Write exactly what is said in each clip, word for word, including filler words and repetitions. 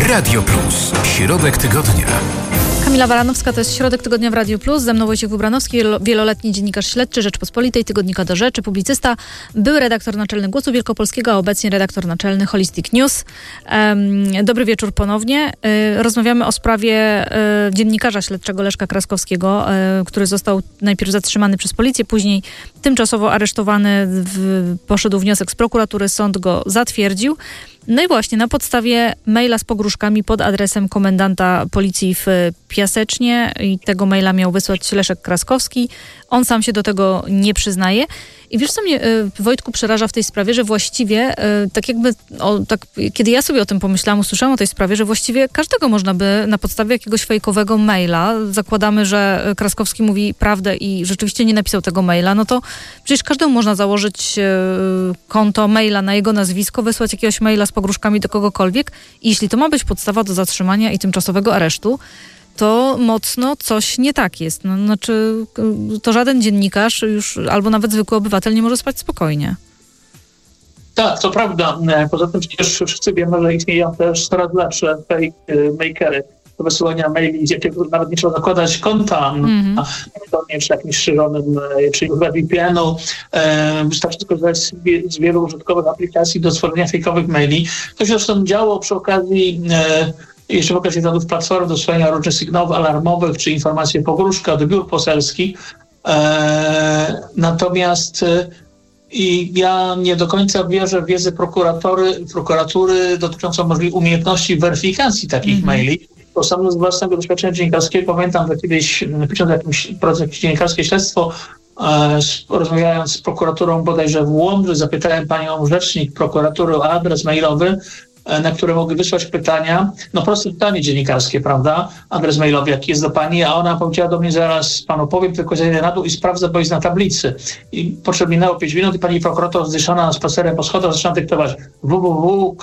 Radio Plus. Środek tygodnia. Kamila Baranowska, to jest Środek Tygodnia w Radiu Plus. Ze mną Wojciech Wybranowski, wieloletni dziennikarz śledczy Rzeczpospolitej, Tygodnika Do Rzeczy, publicysta, były redaktor naczelny Głosu Wielkopolskiego, a obecnie redaktor naczelny Holistic News. Um, dobry wieczór ponownie. Y, rozmawiamy o sprawie y, dziennikarza śledczego Leszka Kraskowskiego, y, który został najpierw zatrzymany przez policję, później tymczasowo aresztowany. W, poszedł wniosek z prokuratury, sąd go zatwierdził. No i właśnie na podstawie maila z pogróżkami pod adresem komendanta policji w Piasecznie i tego maila miał wysłać Leszek Kraskowski. On sam się do tego nie przyznaje. I wiesz, co mnie, Wojtku, przeraża w tej sprawie, że właściwie, tak jakby, o, tak, kiedy ja sobie o tym pomyślałam, usłyszałam o tej sprawie, że właściwie każdego można by na podstawie jakiegoś fejkowego maila, zakładamy, że Kraskowski mówi prawdę i rzeczywiście nie napisał tego maila, no to przecież każdemu można założyć konto maila na jego nazwisko, wysłać jakiegoś maila z pogróżkami do kogokolwiek i jeśli to ma być podstawa do zatrzymania i tymczasowego aresztu, to mocno coś nie tak jest. No, znaczy, to żaden dziennikarz już, albo nawet zwykły obywatel nie może spać spokojnie. Tak, to prawda. Poza tym przecież wszyscy wiemy, że istnieją też coraz lepsze fake makery do wysyłania maili, gdzie nawet nie trzeba zakładać konta mm-hmm. na czy jakimś szerzonym, czyli w V P N-u. Wystarczy skorzystać z, z wielu użytkowych aplikacji do stworzenia fejkowych maili. To się zresztą działo przy okazji jeszcze w okresie zadów platform do słuchania różnych sygnałów alarmowych czy informacji pogróżka od biur poselskich. E, natomiast e, i ja nie do końca wierzę w wiedzę prokuratory, prokuratury dotyczącą możliwych umiejętności weryfikacji takich mm-hmm. maili. Bo sam z własnego doświadczenia dziennikarskiego pamiętam, że kiedyś pisząc jakimś jakieś dziennikarskie śledztwo, e, rozmawiając z prokuraturą bodajże w Łomży, zapytałem panią rzecznik prokuratury o adres mailowy, na które mogły wysłać pytania. No proste pytanie dziennikarskie, prawda? Adres mailowy, jaki jest do pani, a ona powiedziała do mnie, zaraz panu powiem, tylko zejdę na dół i sprawdzę, bo jest na tablicy. I potrzebne minęło pięć minut i pani prokurator zdyszana spacerem po schodach zaczyna dyktować www.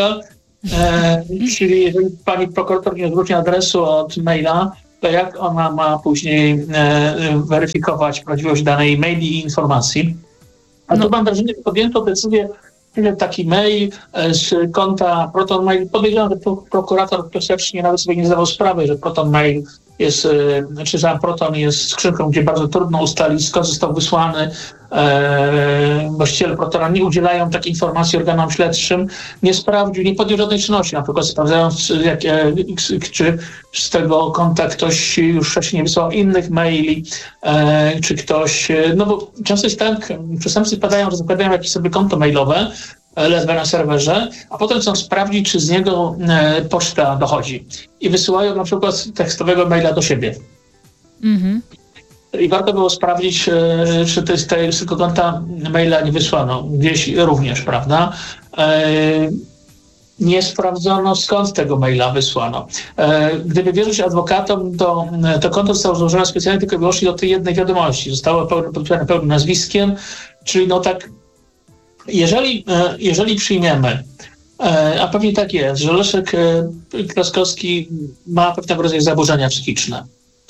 E, czyli jeżeli pani prokurator nie zwróci adresu od maila, to jak ona ma później e, weryfikować prawdziwość danej maili i informacji? A no. Tu mam wrażenie, że podjęto decyzję, taki mail z konta Proton Mail. Podejrzewam, że prokurator Piasecznie nawet sobie nie zdawał sprawy, że Proton Mail jest, czy że Proton jest skrzynką, gdzie bardzo trudno ustalić, skąd został wysłany. Eee, właściciele Protona nie udzielają takiej informacji organom śledczym. Nie sprawdził, nie podjął żadnej czynności, na przykład sprawdzając, jak, e, czy z tego konta ktoś już wcześniej nie wysłał innych maili, e, czy ktoś, no bo często jest tak, przestępcy padają, że zakładają jakieś sobie konto mailowe, ledwo na serwerze, a potem chcą sprawdzić, czy z niego e, poczta dochodzi. I wysyłają na przykład tekstowego maila do siebie. Mhm. I warto było sprawdzić, e, czy to jest z tego konta maila nie wysłano. Gdzieś również, prawda? E, nie sprawdzono, skąd tego maila wysłano. E, gdyby wierzyć adwokatom, to, to konto zostało złożone specjalnie tylko i wyłącznie do tej jednej wiadomości. Zostało podpisane pełnym nazwiskiem, czyli no tak. Jeżeli, jeżeli przyjmiemy, a pewnie tak jest, że Leszek Kraskowski ma pewnego rodzaju zaburzenia psychiczne,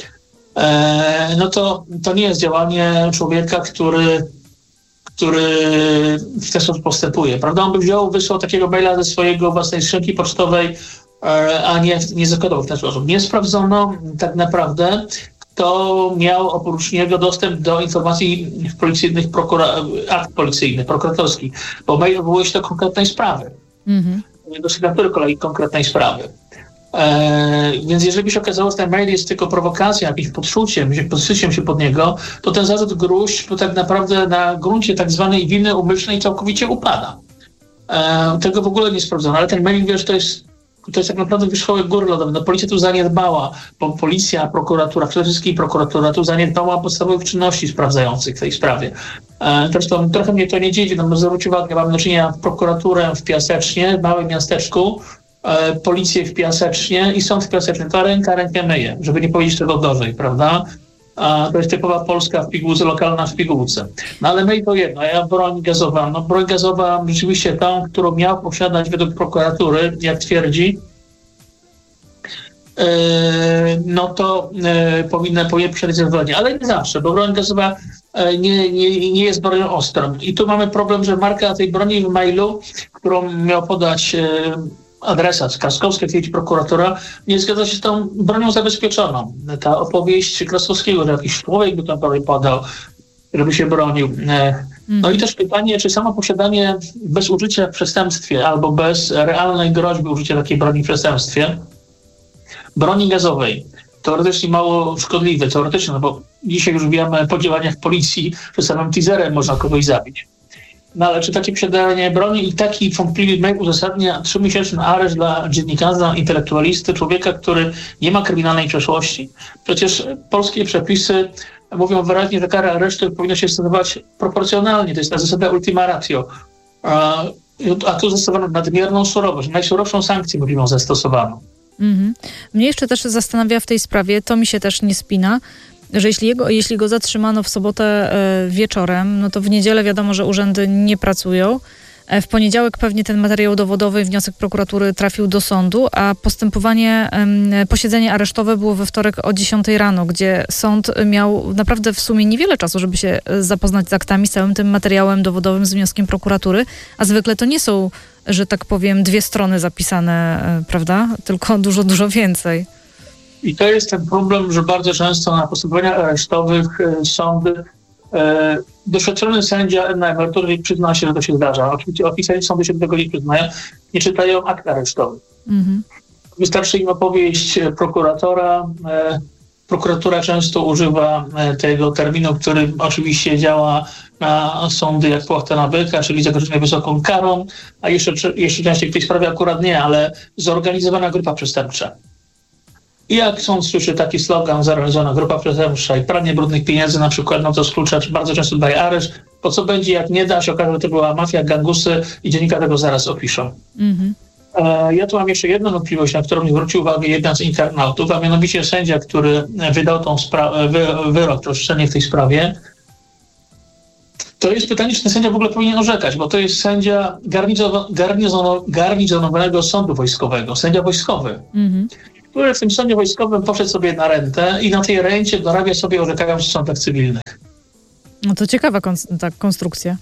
no to, to nie jest działanie człowieka, który, który w ten sposób postępuje. Prawda? On by wziął, wysłał takiego maila ze swojego własnej skrzynki pocztowej, a nie, nie zakładał w ten sposób. Nie sprawdzono tak naprawdę, to miał oprócz niego dostęp do informacji policyjnych, prokura- akt policyjnych, prokuratorskich, bo mail odwołuje się do konkretnej sprawy, mm-hmm. do sygnatury kolei konkretnej sprawy. E, więc jeżeli by się okazało, że ten mail jest tylko prowokacją, jakimś podszuciem, podszyciem się pod niego, to ten zarzut gruźb tak naprawdę na gruncie tak zwanej winy umyślnej całkowicie upada. E, tego w ogóle nie sprawdzono, ale ten mail, wiesz, to jest To jest tak naprawdę wierzchołek góry lodowej. No, policja tu zaniedbała, bo policja, prokuratura, przede wszystkim prokuratura tu zaniedbała podstawowych czynności sprawdzających w tej sprawie. E, zresztą trochę mnie to nie dziwi, no zwróć uwagę, mamy do czynienia z prokuraturą w Piasecznie, w małym miasteczku, e, policję w Piasecznie i sąd w Piasecznie. To ręka rękę myje, żeby nie powiedzieć tego gorzej, prawda? A to jest typowa Polska w pigułce, lokalna w pigułce. No ale my to jedno, ja broń gazowa. No broń gazowa rzeczywiście tą, którą miał posiadać według prokuratury, jak twierdzi, yy, no to yy, powinna powinien zezwolenie. Ale nie zawsze, bo broń gazowa yy, nie, nie, nie jest bronią ostrą. I tu mamy problem, że marka tej broni w mailu, którą miał podać yy, adresat Kraskowski, jak prokuratora, nie zgadza się z tą bronią zabezpieczoną. Ta opowieść Kraskowskiego, że jakiś człowiek by tam podał, żeby się bronił. No i też pytanie, czy samo posiadanie bez użycia w przestępstwie albo bez realnej groźby użycia takiej broni w przestępstwie, broni gazowej, teoretycznie mało szkodliwe, teoretycznie, no bo dzisiaj już wiemy po działaniach policji, że samym teaserem można kogoś zabić. No ale czy takie posiadanie broni i taki wątpliwy mail uzasadnia trzymiesięczny areszt dla dziennikarza, intelektualisty, człowieka, który nie ma kryminalnej przeszłości? Przecież polskie przepisy mówią wyraźnie, że kara aresztu powinna się stosować proporcjonalnie. To jest ta zasada ultima ratio. A, a tu zastosowano nadmierną surowość. Najsurowszą sankcję mówimy o zastosowano. Mm-hmm. Mnie jeszcze też zastanawia w tej sprawie, to mi się też nie spina, że jeśli, jego, jeśli go zatrzymano w sobotę y, wieczorem, no to w niedzielę wiadomo, że urzędy nie pracują. W poniedziałek pewnie ten materiał dowodowy, wniosek prokuratury trafił do sądu, a postępowanie, posiedzenie aresztowe było we wtorek o dziesiątej rano, gdzie sąd miał naprawdę w sumie niewiele czasu, żeby się zapoznać z aktami, z całym tym materiałem dowodowym, z wnioskiem prokuratury, a zwykle to nie są, że tak powiem, dwie strony zapisane, prawda? Tylko dużo, dużo więcej. I to jest ten problem, że bardzo często na postępowaniach aresztowych sądy E, doświadczony sędzia na emeryturze przyzna się, że to się zdarza. Oczywiście oficjalnie sądy się do tego nie przyznają, nie czytają akt aresztowych. Mm-hmm. Wystarczy im opowieść prokuratora. E, prokuratura często używa e, tego terminu, który oczywiście działa na sądy jak płachta na byka, czyli zagrożenie wysoką karą, a jeszcze, jeszcze częściej w tej sprawie akurat nie, ale zorganizowana grupa przestępcza. I jak sąd słyszy taki slogan, zorganizowana grupa przestępcza i pranie brudnych pieniędzy na przykład, no to sklucza, bardzo często daje areszt. Po co będzie, jak nie da, się okaże, że to była mafia, gangusy i dziennikarze tego zaraz opiszą. Mm-hmm. E, ja tu mam jeszcze jedną wątpliwość, na którą mi zwrócił uwagę jeden z internautów, a mianowicie sędzia, który wydał tą spra- wy- wyrok, to orzeczenie w tej sprawie. To jest pytanie, czy ten sędzia w ogóle powinien orzekać, bo to jest sędzia garnizono- garnizono- garnizonowego sądu wojskowego, sędzia wojskowy. Mm-hmm. który w tym sądzie wojskowym poszedł sobie na rentę i na tej rencie dorabia sobie orzekając w sądach cywilnych. No to ciekawa kons- ta konstrukcja.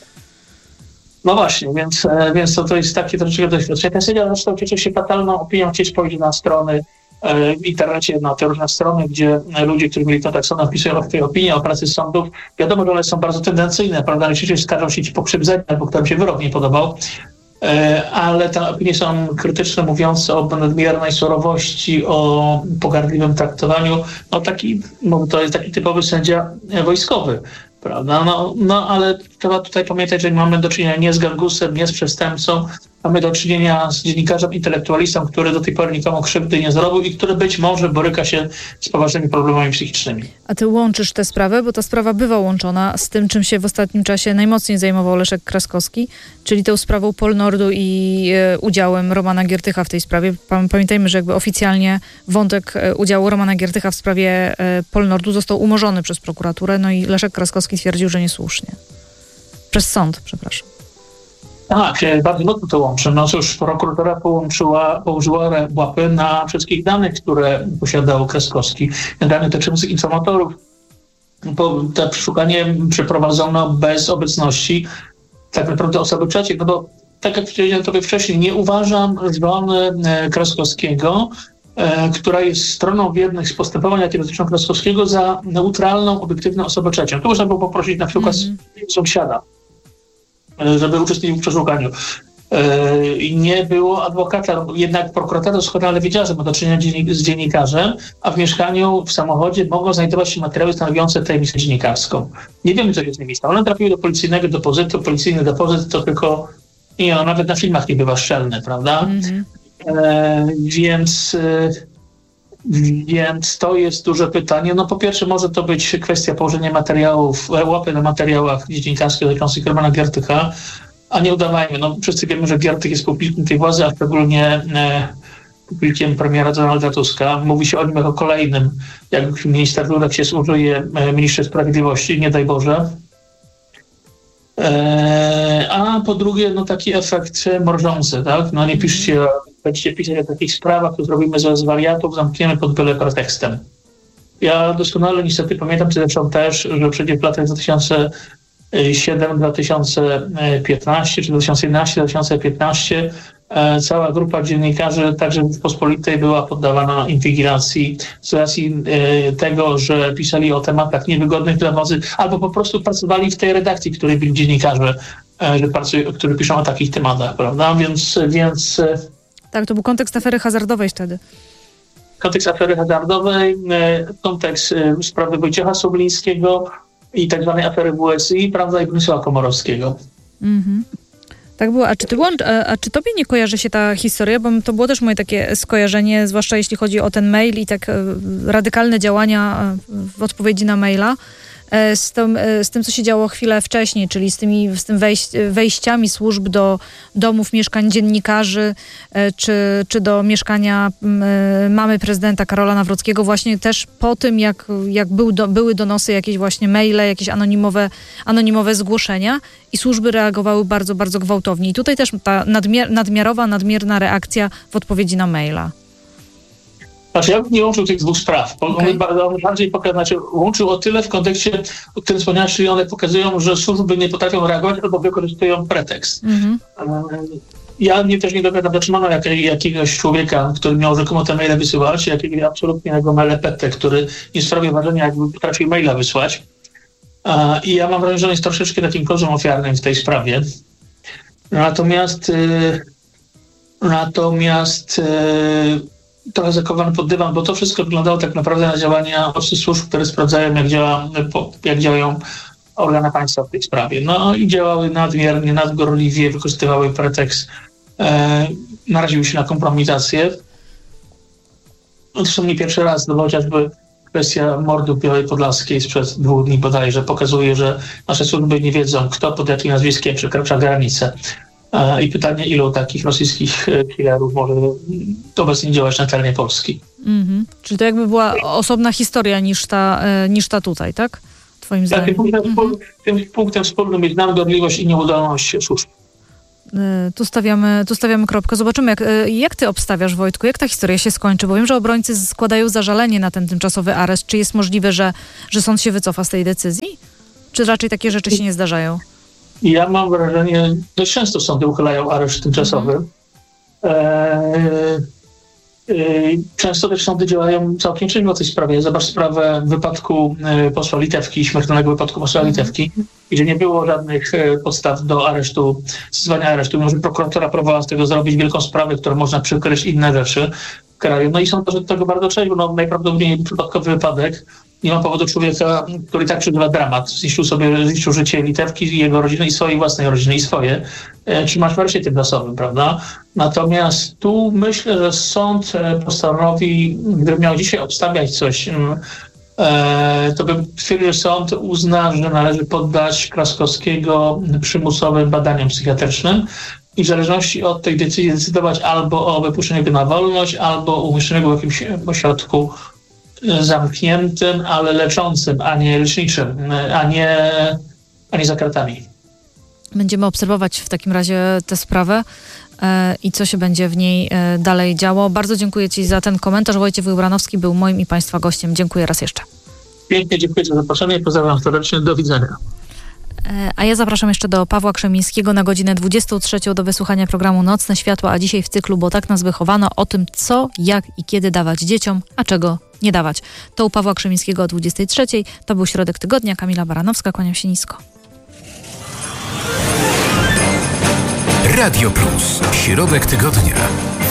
No właśnie, więc, więc to, to jest takie troszeczkę doświadczenie. Ten sędzia zresztą cieszy się fatalną opinią, gdzieś pójdzie na strony e, w internecie, na te różne strony, gdzie ludzie, którzy mieli kontakt z sądem, pisują o tej opinii o pracy sądów. Wiadomo, że one są bardzo tendencyjne, prawda? Najczęściej skarżą się ci pokrzywdzenia, bo którym się wyrok nie podobał. Ale te opinie są krytyczne, mówiące o nadmiernej surowości, o pogardliwym traktowaniu. No taki, to jest taki typowy sędzia wojskowy, prawda? No, no ale trzeba tutaj pamiętać, że mamy do czynienia nie z gangusem, nie z przestępcą, mamy do czynienia z dziennikarzem, intelektualistą, który do tej pory nikomu krzywdy nie zrobił i który być może boryka się z poważnymi problemami psychicznymi. A ty łączysz tę sprawę, bo ta sprawa bywa łączona z tym, czym się w ostatnim czasie najmocniej zajmował Leszek Kraskowski, czyli tą sprawą Polnordu i e, udziałem Romana Giertycha w tej sprawie. Pamiętajmy, że jakby oficjalnie wątek e, udziału Romana Giertycha w sprawie e, Polnordu został umorzony przez prokuraturę, no i Leszek Kraskowski twierdził, że niesłusznie. Przez sąd, przepraszam. Tak, bardzo mocno to łączy. No cóż, prokuratura połączyła, położyła łapy na wszystkich danych, które posiadał Kraskowski, danych dotyczących informatorów. Bo to przeszukanie przeprowadzono bez obecności tak naprawdę osoby trzeciej, no bo tak jak powiedziałem tobie wcześniej, nie uważam żony Kraskowskiego, e, która jest stroną w jednych z postępowań, jakie dotyczą Kraskowskiego, za neutralną, obiektywną osobę trzecią. Tu można było poprosić na przykład mm-hmm. sąsiada, żeby uczestniczył w przeszukaniu. I nie było adwokata, jednak prokurator doskonale wiedział, że ma do czynienia z dziennikarzem, a w mieszkaniu, w samochodzie mogą znajdować się materiały stanowiące tajemnicę dziennikarską. Nie wiemy, co się z nimi stało. One trafiły do policyjnego depozytu. Policyjny depozyt to tylko, nie, no, nawet na filmach nie bywa szczelny, prawda? Mm-hmm. E, więc... E, Więc to jest duże pytanie. No po pierwsze może to być kwestia położenia materiałów, łapy na materiałach dziennikarskich dotyczących Romana Giertycha, a nie udawajmy, no wszyscy wiemy, że Giertych jest publikiem tej władzy, a szczególnie e, publikiem premiera Donalda Tuska. Mówi się o nim jako kolejnym, jak minister Rurek się służuje e, ministrze sprawiedliwości, nie daj Boże. E, a po drugie, no taki efekt mrożący, tak? No nie piszcie, będziecie pisać o takich sprawach, to zrobimy z wariatów, zamkniemy pod byle pretekstem. Ja doskonale niestety pamiętam, zresztą też, że przecież w latach dwa tysiące siedem dwa tysiące piętnaście czy dwa tysiące jedenaście dwa tysiące piętnaście cała grupa dziennikarzy, także w Pospolitej, była poddawana inwigilacji z racji tego, że pisali o tematach niewygodnych dla władzy, albo po prostu pracowali w tej redakcji, w której byli dziennikarze, że pracują, którzy piszą o takich tematach, prawda? Więc, więc... Tak, to był kontekst afery hazardowej wtedy. Kontekst afery hazardowej, kontekst sprawy Wojciecha Soblińskiego i tak zwanej afery W S I, prawda, i Bronisława Komorowskiego. Mhm. Tak było. A czy, ty, a czy tobie nie kojarzy się ta historia? Bo to było też moje takie skojarzenie, zwłaszcza jeśli chodzi o ten mail i tak radykalne działania w odpowiedzi na maila, z tym, z tym co się działo chwilę wcześniej, czyli z tymi z tym wejś, wejściami służb do domów, mieszkań dziennikarzy, czy, czy do mieszkania mamy prezydenta Karola Nawrockiego, właśnie też po tym, jak, jak był do, były donosy, jakieś właśnie maile, jakieś anonimowe, anonimowe zgłoszenia i służby reagowały bardzo, bardzo gwałtownie. I tutaj też ta nadmiar, nadmiarowa, nadmierna reakcja w odpowiedzi na maila. Znaczy, ja bym nie łączył tych dwóch spraw. Okay. On bardziej pokazał, znaczy, łączył o tyle w kontekście, o którym wspomniałeś, czyli one pokazują, że służby nie potrafią reagować albo wykorzystują pretekst. Mm-hmm. Ja nie, też nie dowiadam, zatrzymano jak, jakiegoś człowieka, który miał rzekomo te maile wysyłać, jakiegoś absolutnego melepetę, który nie sprawia wrażenia, jakby potrafił maila wysłać. I ja mam wrażenie, że on jest troszeczkę takim kozłem ofiarnym w tej sprawie. Natomiast natomiast trochę zakowany pod dywan, bo to wszystko wyglądało tak naprawdę na działania służb, które sprawdzają, jak, działa, jak działają organy państwa w tej sprawie. No i działały nadmiernie, nadgorliwie, wykorzystywały pretekst, e, naraziły się na kompromitację. Zresztą nie pierwszy raz, no chociażby kwestia mordu w Białej Podlaskiej sprzed dwóch dni bodajże pokazuje, że nasze służby nie wiedzą, kto pod jakim nazwiskiem przekracza granicę. I pytanie, ilu takich rosyjskich killerów może obecnie działać na terenie Polski. Mm-hmm. Czyli to jakby była osobna historia niż ta, niż ta tutaj, tak? Twoim zdaniem. Tak, tym punktem, mm-hmm. tym punktem wspólnym jest nadgorliwość i nieudolność służb. Tu stawiamy, tu stawiamy kropkę. Zobaczymy, jak, jak ty obstawiasz, Wojtku, jak ta historia się skończy, bo wiem, że obrońcy składają zażalenie na ten tymczasowy areszt. Czy jest możliwe, że, że sąd się wycofa z tej decyzji? Czy raczej takie rzeczy się nie zdarzają? Ja mam wrażenie, dość często sądy uchylają areszt tymczasowy. Mm. E, e, często też sądy działają całkiem czynnie w tej sprawie. Zobacz sprawę wypadku e, posła Litewki, śmiertelnego wypadku posła mm. Litewki, gdzie nie było żadnych e, podstaw do aresztu, zezwania aresztu. Mimo że prokuratura próbowała z tego zrobić wielką sprawę, którą można przykryć inne rzeczy w kraju. No i są do tego bardzo często, no najprawdopodobniej przypadkowy wypadek. Nie ma powodu człowieka, który tak przeżywa dramat. Zniszczył sobie zniszczył życie Litewki i jego rodziny i swojej własnej rodziny i swoje. E, czy masz w areszcie tymczasowym, prawda? Natomiast tu myślę, że sąd postanowi, gdyby miał dzisiaj obstawiać coś, e, to bym twierdził, że sąd uzna, że należy poddać Kraskowskiego przymusowym badaniom psychiatrycznym i w zależności od tej decyzji decydować albo o wypuszczeniu go na wolność, albo o umieszczeniu go w jakimś ośrodku zamkniętym, ale leczącym, a nie leczniczym, a nie, a nie za kratami. Będziemy obserwować w takim razie tę sprawę e, i co się będzie w niej e, dalej działo. Bardzo dziękuję ci za ten komentarz. Wojciech Wybranowski był moim i państwa gościem. Dziękuję raz jeszcze. Pięknie dziękuję za zaproszenie. Pozdrawiam serdecznie. Do widzenia. A ja zapraszam jeszcze do Pawła Krzemińskiego na godzinę dwudziestą trzecią do wysłuchania programu Nocne Światła, a dzisiaj w cyklu Bo tak nas wychowano, o tym co, jak i kiedy dawać dzieciom, a czego nie dawać. To u Pawła Krzemińskiego o dwudziestej trzeciej. To był Środek Tygodnia. Kamila Baranowska, kłaniam się nisko. Radio Plus. Środek Tygodnia.